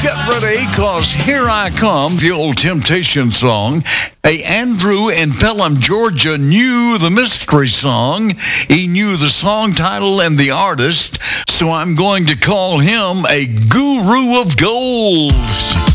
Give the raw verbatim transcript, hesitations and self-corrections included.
Get ready, cause Here I Come, the old Temptation song. Hey, Andrew in Pelham, Georgia knew the mystery song. He knew the song title and the artist, so I'm going to call him a guru of gold.